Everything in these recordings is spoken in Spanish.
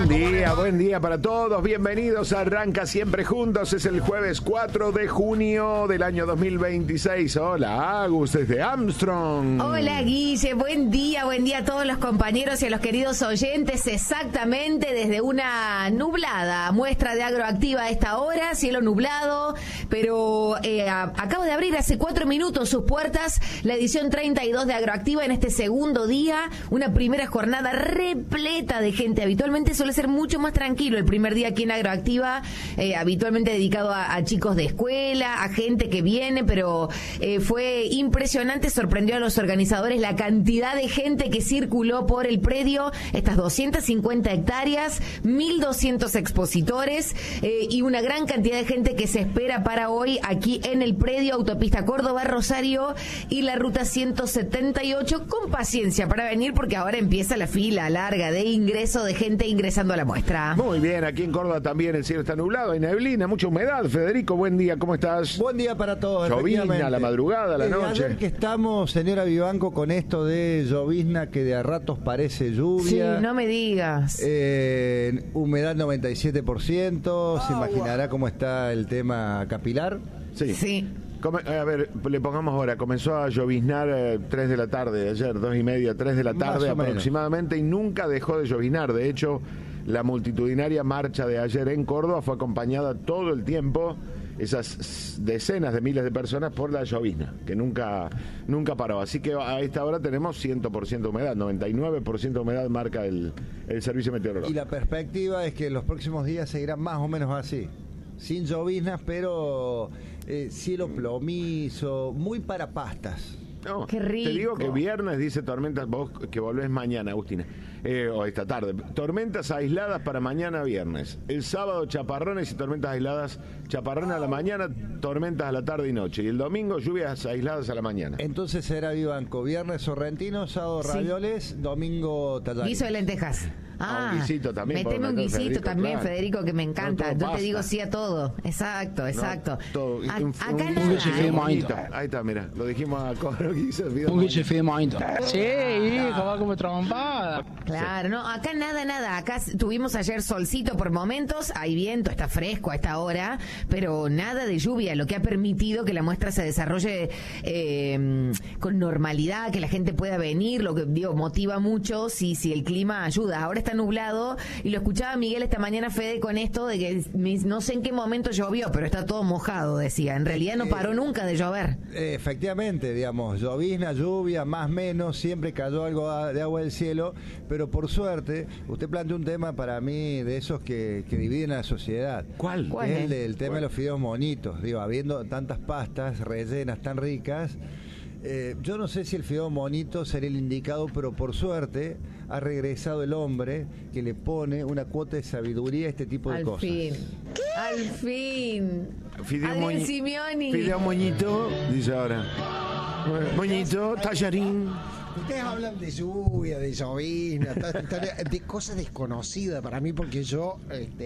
Buen día para todos. Bienvenidos a Arranca Siempre Juntos. Es el jueves 4 de junio del año 2026. Hola, Agus, desde Armstrong. Hola, Guille. Buen día a todos los compañeros y a los queridos oyentes. Exactamente desde una nublada muestra de Agroactiva a esta hora. Cielo nublado, pero acaba de abrir hace 4 minutos sus puertas la edición 32 de Agroactiva en este segundo día. Una primera jornada repleta de gente. Habitualmente suele ser mucho más tranquilo el primer día aquí en Agroactiva, habitualmente dedicado a chicos de escuela, a gente que viene, pero fue impresionante, sorprendió a los organizadores la cantidad de gente que circuló por el predio, estas 250 hectáreas, 1.200 expositores y una gran cantidad de gente que se espera para hoy aquí en el predio, autopista Córdoba-Rosario y la ruta 178, con paciencia para venir porque ahora empieza la fila larga de ingreso de gente ingresando a la muestra. Muy bien, aquí en Córdoba también el cielo está nublado, hay neblina, mucha humedad. Federico, buen día, ¿cómo estás? Buen día para todos. Llovizna, la madrugada, la noche. Ayer que estamos, señora Vivanco, con esto de llovizna que de a ratos parece lluvia. Sí, no me digas. Humedad 97%, se imaginará cómo está el tema capilar. Sí. A ver, le pongamos hora. Comenzó a lloviznar 3 de la tarde, ayer, 2:30, 3 de la tarde aproximadamente, y nunca dejó de lloviznar. De hecho, la multitudinaria marcha de ayer en Córdoba fue acompañada todo el tiempo, esas decenas de miles de personas, por la llovizna, que nunca paró. Así que a esta hora tenemos 100% humedad, 99% humedad marca el servicio meteorológico. Y la perspectiva es que los próximos días seguirán más o menos así. Sin lloviznas, pero cielo plomizo, muy para pastas. No, qué rico. Te digo que viernes dice tormentas, vos que volvés mañana, Agustina, o esta tarde. Tormentas aisladas para mañana viernes. El sábado chaparrones y tormentas aisladas, chaparrones a la mañana, tormentas a la tarde y noche. Y el domingo lluvias aisladas a la mañana. Entonces será Vivanco, viernes sorrentino, sábado ravioles, domingo tallarín. Guiso de lentejas. Un guisito también. Meteme un guisito Federico, también, claro. Federico, que me encanta. No, yo te digo sí a todo. Exacto. No, todo. Acá un guiso nada. bonito. Ahí está, mira. Lo dijimos a Coro. Un guiso de bonito. Sí, hijo, va como trompada. Claro, no, acá nada. Acá tuvimos ayer solcito por momentos, hay viento, está fresco a esta hora, pero nada de lluvia, lo que ha permitido que la muestra se desarrolle con normalidad, que la gente pueda venir, lo que digo, motiva mucho si el clima ayuda. Ahora está nublado y lo escuchaba Miguel esta mañana, Fede, con esto de que no sé en qué momento llovió, pero está todo mojado, decía. En realidad no paró nunca de llover. Efectivamente, digamos, llovizna, lluvia, más menos, siempre cayó algo de agua del cielo, pero por suerte, usted plantea un tema para mí de esos que dividen a la sociedad. ¿Cuál? Es el tema de los fideos monitos. Digo, habiendo tantas pastas rellenas tan ricas, yo no sé si el fideo monito sería el indicado, pero por suerte ha regresado el hombre que le pone una cuota de sabiduría a este tipo de cosas. Al fin. Fideo Simeoni. Fideo moñito, dice ahora. Moñito, tallarín. Ustedes hablan de lluvia, de llovizna, de cosas desconocidas para mí, porque yo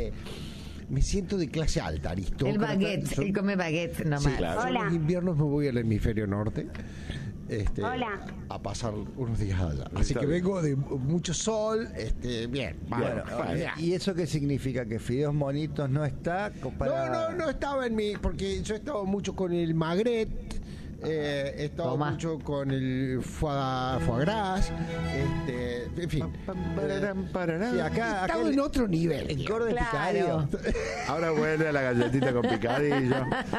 me siento de clase alta, aristócrata. El baguette, él come baguette nomás. Sí, claro. Hola. Yo los inviernos me voy al hemisferio norte. Hola. A pasar unos días allá. Así que vengo de mucho sol, bien. Bueno, ¿y eso qué significa? ¿Que fideos monitos no está? No estaba en mí, porque yo he estado mucho con el magret. He estado mucho con el foie gras, en fin. Sí, acá estaba en otro nivel. En Córdoba Claro. Ahora vuelve a la galletita con picadillo.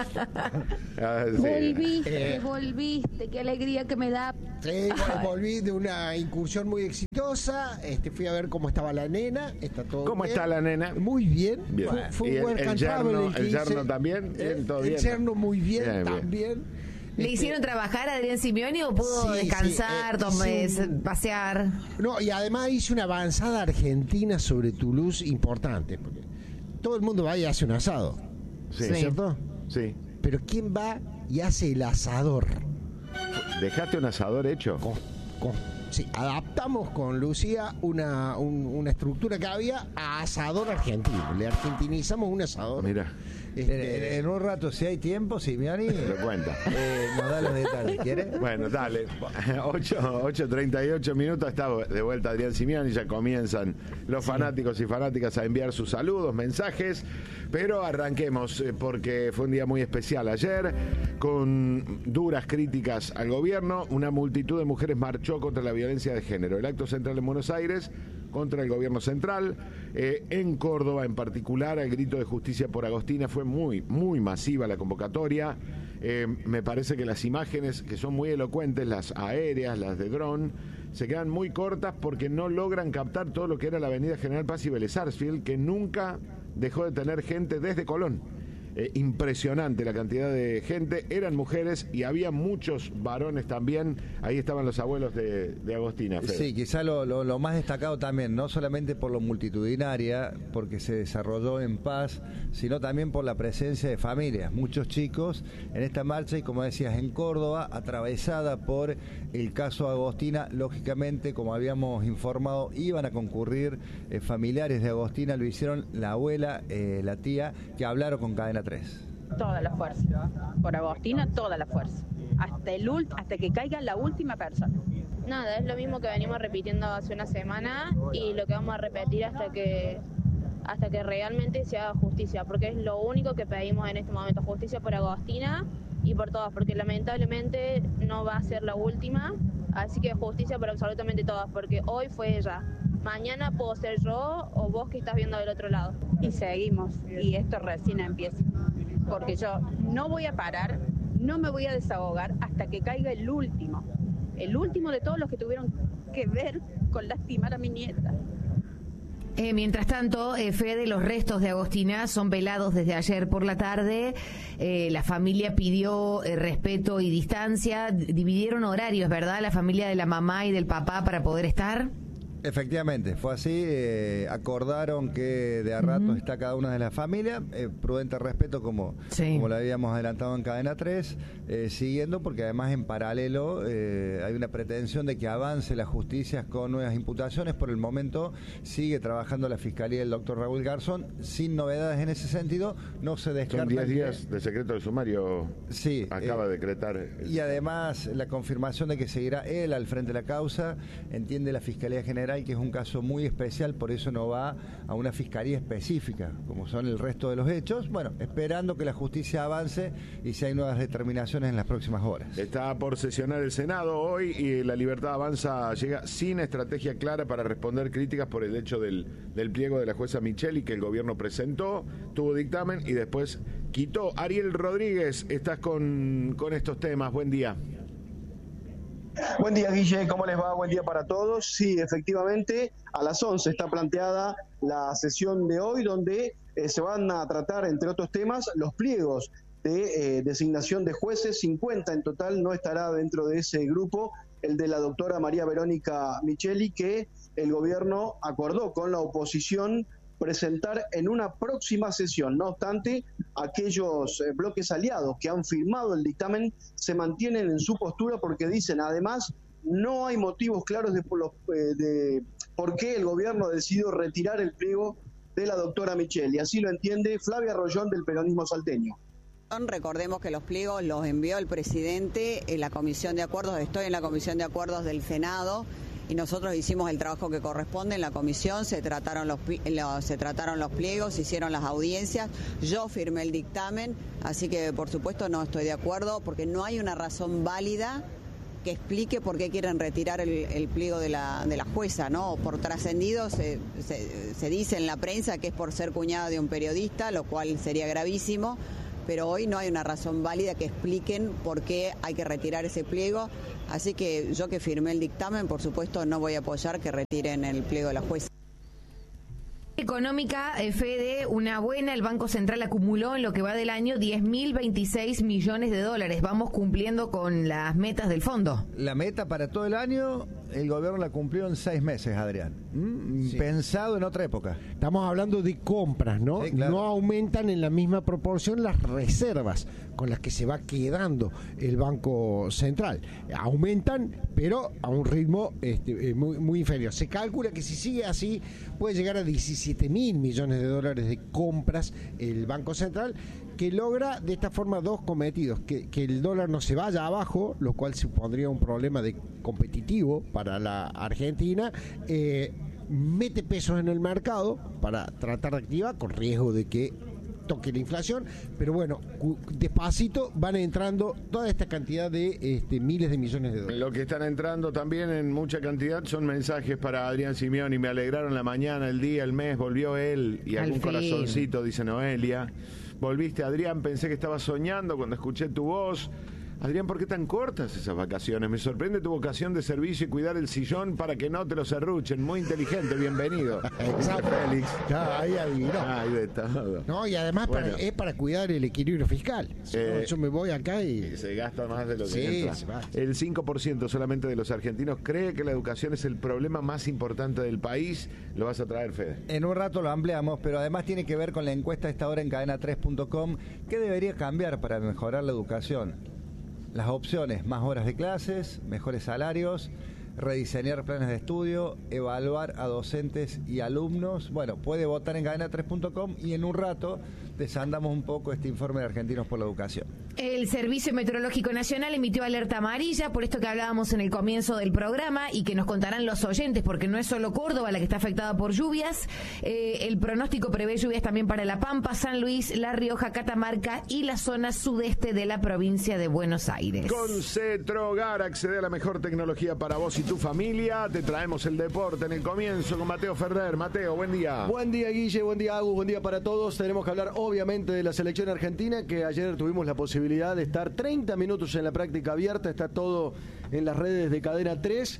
Volviste, qué alegría que me da. Sí, volví de una incursión muy exitosa. Fui a ver cómo estaba la nena. Está todo ¿Cómo bien. está la nena? Muy bien. Bien. Fue ¿Y un work el and yerno, travel que el hice. yerno también? Bien, todo bien. El yerno muy bien, Bien. también. ¿Le hicieron trabajar a Adrián Simeoni o pudo Sí, descansar, pasear? No, y además hice una avanzada argentina sobre Toulouse importante, porque todo el mundo va y hace un asado, Sí. ¿cierto? Sí. Pero ¿quién va y hace el asador? ¿Dejaste un asador hecho? Sí, adaptamos con Lucía una estructura que había a asador argentino. Le argentinizamos un asador. Mira. En un rato, si hay tiempo, Simioni lo cuenta. Nos da los detalles, ¿quiere? Bueno, dale. 8:38 minutos, está de vuelta Adrián Simioni, ya comienzan los fanáticos y fanáticas a enviar sus saludos, mensajes, pero arranquemos porque fue un día muy especial ayer, con duras críticas al gobierno. Una multitud de mujeres marchó contra la violencia de género. El acto central en Buenos Aires contra el gobierno central, en Córdoba en particular, el grito de justicia por Agostina. Fue muy, muy masiva la convocatoria. Me parece que las imágenes, que son muy elocuentes, las aéreas, las de dron, se quedan muy cortas porque no logran captar todo lo que era la avenida General Paz y Vélez Sarsfield, que nunca dejó de tener gente desde Colón. Impresionante la cantidad de gente, eran mujeres y había muchos varones también. Ahí estaban los abuelos de Agostina, Fede. Sí, quizá lo más destacado también, no solamente por lo multitudinaria, porque se desarrolló en paz, sino también por la presencia de familias, muchos chicos en esta marcha, y como decías, en Córdoba, atravesada por el caso Agostina. Lógicamente, como habíamos informado, iban a concurrir familiares de Agostina, lo hicieron la abuela, la tía, que hablaron con Cadena 3. Toda la fuerza. Por Agostina, toda la fuerza. Hasta que caiga la última persona. Nada, es lo mismo que venimos repitiendo hace una semana y lo que vamos a repetir hasta que realmente se haga justicia, porque es lo único que pedimos en este momento, justicia por Agostina y por todas, porque lamentablemente no va a ser la última, así que justicia por absolutamente todas, porque hoy fue ella. Mañana puedo ser yo o vos que estás viendo del otro lado. Y seguimos, y esto recién empieza. Porque yo no voy a parar, no me voy a desahogar hasta que caiga el último de todos los que tuvieron que ver con lastimar a mi nieta. Mientras tanto, Fede, los restos de Agostina son velados desde ayer por la tarde. La familia pidió respeto y distancia. Dividieron horarios, ¿verdad? La familia de la mamá y del papá para poder estar. Efectivamente, fue así. Acordaron que de a rato está cada una de las familias. Prudente respeto, como lo habíamos adelantado en Cadena 3, siguiendo, porque además en paralelo hay una pretensión de que avance la justicia con nuevas imputaciones. Por el momento sigue trabajando la Fiscalía del doctor Raúl Garzón, sin novedades en ese sentido. No se descarta. Son 10 días de secreto de sumario. Sí, acaba de decretar. Y además la confirmación de que seguirá él al frente de la causa. Entiende la Fiscalía General que es un caso muy especial, por eso no va a una fiscalía específica, como son el resto de los hechos. Bueno, esperando que la justicia avance y si hay nuevas determinaciones en las próximas horas. Está por sesionar el Senado hoy y La Libertad Avanza llega sin estrategia clara para responder críticas por el hecho del pliego de la jueza Micheli que el gobierno presentó, tuvo dictamen y después quitó. Ariel Rodríguez, estás con estos temas. Buen día. Buen día, Guille, ¿cómo les va? Buen día para todos. Sí, efectivamente, a las 11 está planteada la sesión de hoy, donde se van a tratar, entre otros temas, los pliegos de designación de jueces. 50 en total, no estará dentro de ese grupo el de la doctora María Verónica Micheli, que el gobierno acordó con la oposición presentar en una próxima sesión. No obstante, aquellos bloques aliados que han firmado el dictamen se mantienen en su postura porque dicen, además, no hay motivos claros de por qué el gobierno decidió retirar el pliego de la doctora Micheli. Así lo entiende Flavia Rollón del peronismo salteño. Recordemos que los pliegos los envió el presidente en la Comisión de Acuerdos. Estoy en la Comisión de Acuerdos del Senado y nosotros hicimos el trabajo que corresponde en la comisión. Se trataron los pliegos, se hicieron las audiencias, yo firmé el dictamen, así que por supuesto no estoy de acuerdo porque no hay una razón válida que explique por qué quieren retirar el pliego de la jueza, ¿no? Por trascendido se dice en la prensa que es por ser cuñada de un periodista, lo cual sería gravísimo, pero hoy no hay una razón válida que expliquen por qué hay que retirar ese pliego, así que yo que firmé el dictamen, por supuesto, no voy a apoyar que retiren el pliego de la jueza. Económica, Fede, una buena. El Banco Central acumuló en lo que va del año 10.026 millones de dólares. Vamos cumpliendo con las metas del fondo. La meta para todo el año, el gobierno la cumplió en 6 meses, Adrián. Sí. Pensado en otra época. Estamos hablando de compras, ¿no? Sí, claro. No aumentan en la misma proporción las reservas con las que se va quedando el Banco Central. Aumentan, pero a un ritmo muy inferior. Se calcula que si sigue así puede llegar a 17 $17.000 millones de compras el Banco Central, que logra de esta forma dos cometidos: que el dólar no se vaya abajo, lo cual supondría un problema competitivo para la Argentina, mete pesos en el mercado para tratar de activar, con riesgo de que toque la inflación, pero bueno, despacito van entrando toda esta cantidad de miles de millones de dólares. Lo que están entrando también en mucha cantidad son mensajes para Adrián Simeoni. Me alegraron la mañana, el día, el mes, volvió él, y algún corazoncito, dice Noelia. Volviste, Adrián, pensé que estabas soñando cuando escuché tu voz. Adrián, ¿por qué tan cortas esas vacaciones? Me sorprende tu vocación de servicio y cuidar el sillón para que no te lo serruchen. Muy inteligente, bienvenido. Exacto, Félix. Ya, ahí adivinó. Ay, de todo. No, y además es para cuidar el equilibrio fiscal. Si no, yo me voy acá y se gasta más de lo que entra. El 5% solamente de los argentinos cree que la educación es el problema más importante del país. Lo vas a traer, Fede. En un rato lo ampliamos, pero además tiene que ver con la encuesta a esta hora en cadena3.com. ¿Qué debería cambiar para mejorar la educación? Las opciones: más horas de clases, mejores salarios, rediseñar planes de estudio, evaluar a docentes y alumnos. Bueno, puede votar en cadena3.com y en un rato desandamos un poco este informe de Argentinos por la Educación. El Servicio Meteorológico Nacional emitió alerta amarilla, por esto que hablábamos en el comienzo del programa y que nos contarán los oyentes, porque no es solo Córdoba la que está afectada por lluvias. El pronóstico prevé lluvias también para La Pampa, San Luis, La Rioja, Catamarca y la zona sudeste de la provincia de Buenos Aires. Con Cetrogar, accede a la mejor tecnología para vos y tu familia. Te traemos el deporte en el comienzo con Mateo Ferrer. Mateo, buen día. Buen día, Guille, buen día, Agus, buen día para todos. Tenemos que hablar obviamente de la selección argentina, que ayer tuvimos la posibilidad de estar 30 minutos en la práctica abierta. Está todo en las redes de Cadena 3,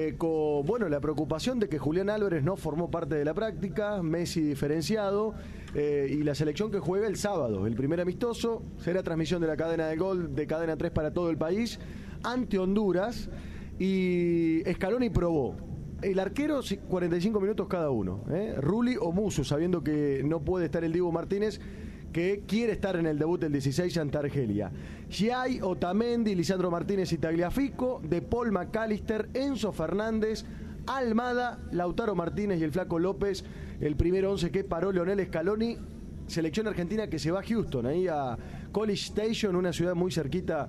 con la preocupación de que Julián Álvarez no formó parte de la práctica, Messi diferenciado, y la selección que juega el sábado, el primer amistoso, será transmisión de la cadena de Gol de Cadena 3 para todo el país, ante Honduras, y Scaloni probó el arquero 45 minutos cada uno, Rulli o Musso, sabiendo que no puede estar el Dibu Martínez, que quiere estar en el debut del 16 ante Argelia. Giai, Otamendi, Lisandro Martínez y Tagliafico, De Paul, McAllister, Enzo Fernández, Almada, Lautaro Martínez y el Flaco López, el primer 11 que paró Lionel Scaloni. Selección argentina que se va a Houston, ahí a College Station, una ciudad muy cerquita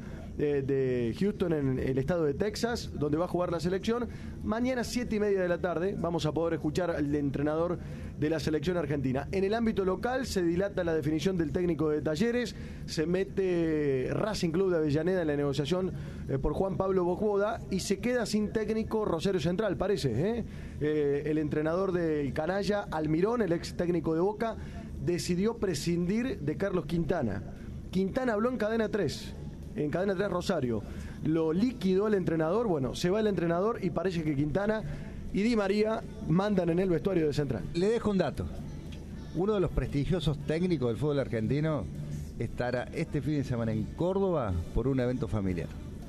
de Houston, en el estado de Texas, donde va a jugar la selección. Mañana 7:30 de la tarde vamos a poder escuchar al entrenador de la selección argentina. En el ámbito local se dilata la definición del técnico de Talleres, se mete Racing Club de Avellaneda en la negociación por Juan Pablo Bocoda, y se queda sin técnico Rosario Central, parece. El entrenador del canalla, Almirón, el ex técnico de Boca, decidió prescindir de Carlos Quintana. Quintana habló en Cadena 3 Rosario, lo liquidó el entrenador. Bueno, se va el entrenador y parece que Quintana y Di María mandan en el vestuario de Central. Le dejo un dato: uno de los prestigiosos técnicos del fútbol argentino estará este fin de semana en Córdoba por un evento familiar.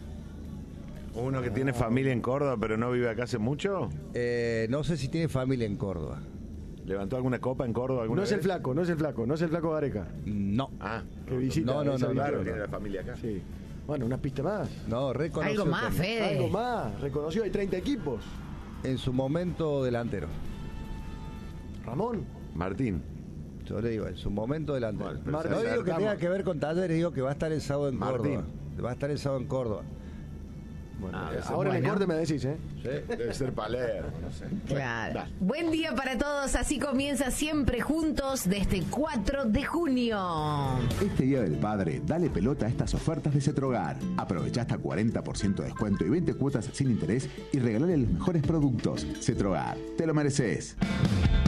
¿Uno que tiene familia en Córdoba pero no vive acá hace mucho? No sé si tiene familia en Córdoba. ¿Levantó alguna copa en Córdoba alguna vez? No es el flaco Gareca. No. Que visita. No, claro, tiene la familia acá. Sí. Bueno, una pista más. No, reconoció. Algo más, Fede. Algo más. Reconoció, hay 30 equipos. En su momento delantero. Ramón. Martín. Yo le digo, en su momento delantero. Bueno, no digo que tenga que ver con Talleres, digo que va a estar el sábado en Córdoba. Va a estar el sábado en Córdoba. Bueno, ahora en el corte me decís, ¿eh? Sí. Debe ser Palermo, no sé. Claro. Bueno, buen día para todos, así comienza Siempre Juntos de este 4 de junio. Este Día del Padre, dale pelota a estas ofertas de Cetrogar. Aprovecha hasta 40% de descuento y 20 cuotas sin interés y regalale los mejores productos. Cetrogar, te lo mereces.